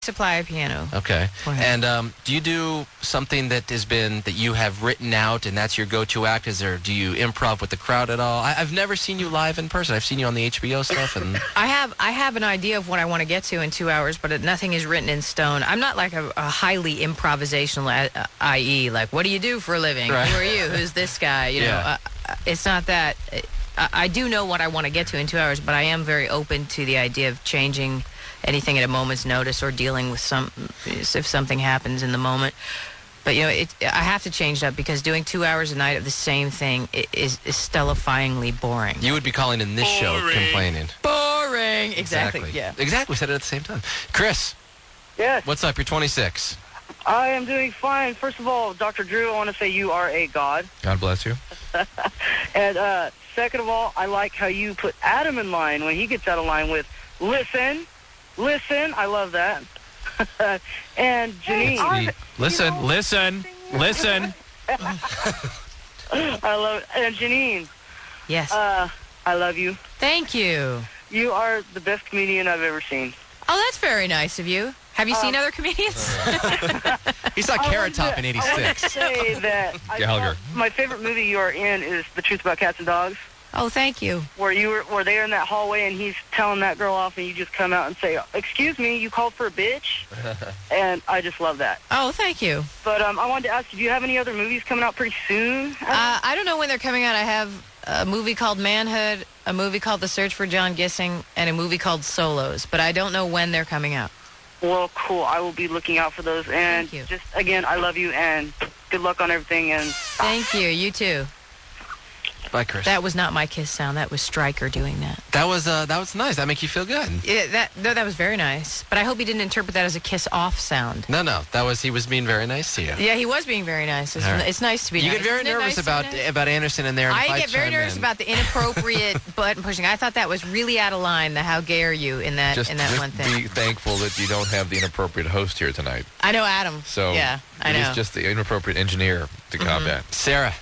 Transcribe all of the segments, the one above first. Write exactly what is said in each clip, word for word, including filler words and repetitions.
Supply a piano. Okay. Go ahead. And um, do you do something that has been, that you have written out and that's your go-to act? Is there, do you improv with the crowd at all? I, I've never seen you live in person. I've seen you on the H B O stuff. And I have I have an idea of what I want to get to in two hours, but it, nothing is written in stone. I'm not like a, a highly improvisational, uh, that is, like, what do you do for a living? Right. Who are you? Who's this guy? You know, Yeah. uh, it's not that. I, I do know what I want to get to in two hours, but I am very open to the idea of changing anything at a moment's notice or dealing with some, if something happens in the moment. But, you know, it, I have to change it up because doing two hours a night of the same thing is, is stellifyingly boring. you would be calling in this show Boring. complaining. Boring. Exactly. Yeah. Exactly. We said it at the same time. Chris, Yes, what's up? You're twenty-six. I am doing fine. First of all, Doctor Drew, I want to say you are a god. God bless you. And uh, second of all, I like how you put Adam in line when he gets out of line with, listen, listen. I love that. And Janine. Listen, listen, listen. I love And Janine, Yes. uh, I love you. Thank you. You are the best comedian I've ever seen. Oh, that's very nice of you. Have you seen Um, other comedians? He saw I Carrot wanted Top to- in I wanted to eighty-six. say that I Gallagher. thought my favorite movie you are in is The Truth About Cats and Dogs, Oh, thank you. where you were where they're in that hallway and he's telling that girl off and you just come out and say, excuse me, you called for a bitch? And I just love that. Oh, thank you. But um, I wanted to ask you, do you have any other movies coming out pretty soon? Uh, I don't know when they're coming out. I have a movie called Manhood, a movie called The Search for John Gissing, and a movie called Solos. But I don't know when they're coming out. Well, cool. I will be looking out for those. And Thank you. just, again, I love you and good luck on everything. And Thank you. You too. Bye, Chris. That was not my kiss sound. That was Stryker doing that. That was uh, that was nice. That make you feel good. Yeah, that no, that was very nice. But I hope he didn't interpret that as a kiss off sound. No, no, that was he was being very nice to you. Yeah, he was being very nice. It's, All right. it's nice to be You nice. get very Isn't it nervous nice to be about nice? about Anderson in there. And if I get very chime nervous in- about the inappropriate button pushing. I thought that was really out of line. The how gay are you in that Just in that one thing. be thankful that you don't have the inappropriate host here tonight. I know Adam. So yeah, I it know. is just the inappropriate engineer to combat. Sarah,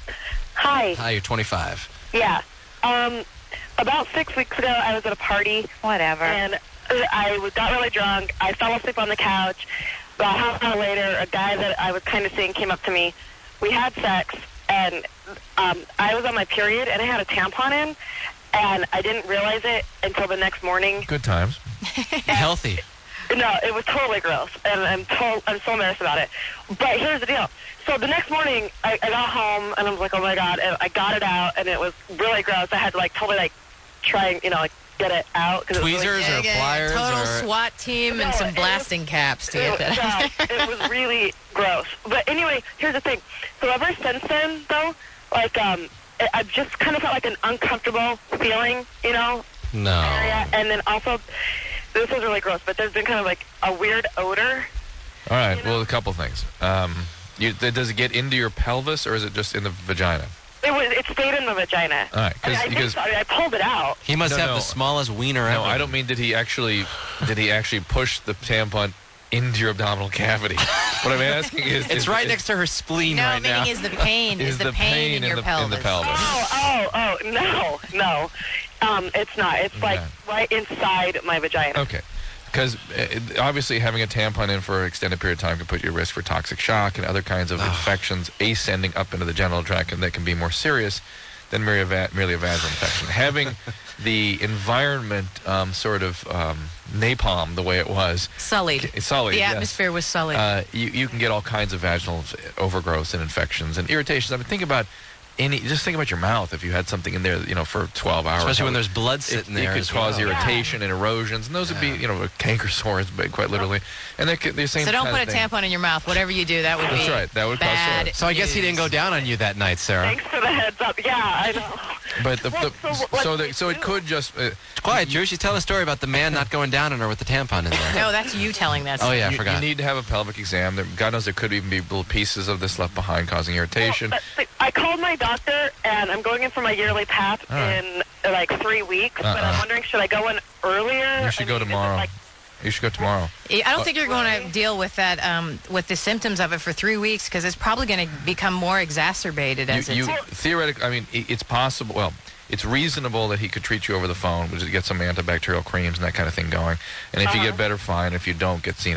Hi. hi, you're twenty-five. Yeah. Um, about six weeks ago, I was at a party. Whatever. And I was, got really drunk. I fell asleep on the couch. About half an hour later, a guy that I was kind of seeing came up to me. We had sex, and um, I was on my period, and I had a tampon in, and I didn't realize it until the next morning. Good times. Healthy. No, it was totally gross, and I'm to- I'm so embarrassed about it. But here's the deal. So the next morning, I, I got home, and I was like, oh, my God, and I got it out, and it was really gross. I had to, like, totally, like, try and, you know, like, get it out. 'cause it was really- Tweezers or Yeah, pliers total or SWAT team and No, some it blasting caps to get It, that. no, it was really gross. But anyway, here's the thing. So ever since then, though, like, um, I- I've just kind of felt like an uncomfortable feeling, you know, no. area. And then also, this is really gross, but there's been kind of like a weird odor. All right. You know? Well, a couple things. Um, you, th- does it get into your pelvis or is it just in the vagina? It was. It stayed in the vagina. All right, I, mean, 'cause- I, think because- so. I, mean, I pulled it out. He must No, have no. the smallest wiener ever. No, I don't mean did he actually did he actually push the tampon into your abdominal cavity. What I'm asking is, It's is- right is- next to her spleen No, right meaning now. is the pain is, Is the, the pain, pain in, in your the- pelvis. in the pelvis. Oh, oh, oh, no, no. Um, it's not. It's like Okay. right inside my vagina. Okay. Because uh, obviously having a tampon in for an extended period of time can put you at risk for toxic shock and other kinds of infections ascending up into the genital tract, and that can be more serious than merely a, va- merely a vaginal infection. Having the environment um, sort of um, napalm the way it was, Sullied. sullied, The yes. atmosphere was sullied. Uh, you, you can get all kinds of vaginal overgrowths and infections and irritations. I mean, think about any. Just think about your mouth. If you had something in there, you know, for twelve hours, Especially when how- there's blood it, sitting it there. could as cause well. irritation and erosions, and those would be, Yeah. you know, canker sores, but quite literally. And they could, the same. so don't kind put a of thing. tampon in your mouth. Whatever you do, that would That's be right. That would cause bad. sores. So I guess he didn't go news. down on you that night, Sarah. Thanks for the heads up. Yeah, I know. But the, the, Well, so what so do the, we so it do? could just. Uh, Quiet, Drew. She's telling a story about the man not going down on her with the tampon in there. No, that's you telling that. Oh, yeah, I you, forgot. you need to have a pelvic exam. There, God knows there could even be little pieces of this left behind causing irritation. Well, but- but I called my doctor, and I'm going in for my yearly pap All right. in uh, like three weeks. But Uh-uh. I'm wondering, should I go in earlier? You should I go mean, is it tomorrow. like- You should go tomorrow. I don't think you're going to deal with that, um, with the symptoms of it for three weeks because it's probably going to become more exacerbated as You, you it's. theoretically, I mean, i- it's possible. Well, it's reasonable that he could treat you over the phone, which is get some antibacterial creams and that kind of thing going. And if you Uh-huh. get better, fine. If you don't, get seen